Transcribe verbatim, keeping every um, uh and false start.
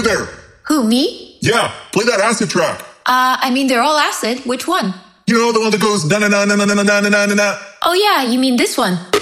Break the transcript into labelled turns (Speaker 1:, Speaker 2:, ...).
Speaker 1: there.
Speaker 2: Who, me?
Speaker 1: Yeah, play that acid track.
Speaker 2: Uh, I mean, they're all acid. Which one?
Speaker 1: You know, the one that goes na na na na na na na na na na.
Speaker 2: Oh yeah, you mean this one.